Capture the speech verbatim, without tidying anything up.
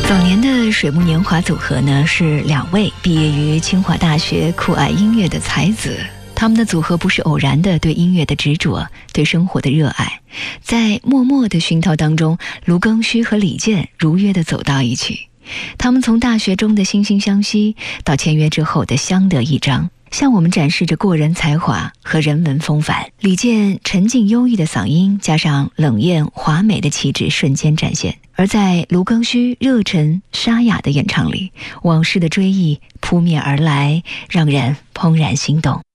早年的水木年华组合呢，是两位毕业于清华大学酷爱音乐的才子。他们的组合不是偶然的对音乐的执着，对生活的热爱，在默默的熏陶当中，卢庚戌和李健如约的走到一起。他们从大学中的惺惺相惜，到签约之后的相得益彰，向我们展示着过人才华和人文风范。李健沉静忧郁的嗓音加上冷艳华美的气质瞬间展现，而在卢庚戌热忱沙哑的演唱里，往事的追忆扑面而来，让人怦然心动。